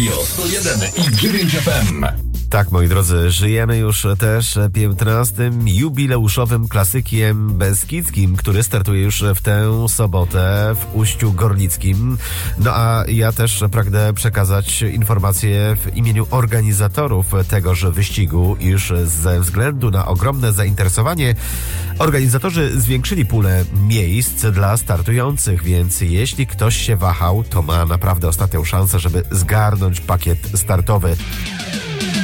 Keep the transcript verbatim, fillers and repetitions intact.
sto jeden i dziewięć F M. Tak, moi drodzy, żyjemy już też piętnastym jubileuszowym klasykiem beskidzkim, który startuje już w tę sobotę w Uściu Gorlickim. No a ja też pragnę przekazać informację w imieniu organizatorów tegoż wyścigu, iż ze względu na ogromne zainteresowanie organizatorzy zwiększyli pulę miejsc dla startujących, więc jeśli ktoś się wahał, to ma naprawdę ostatnią szansę, żeby zgarnąć pakiet startowy.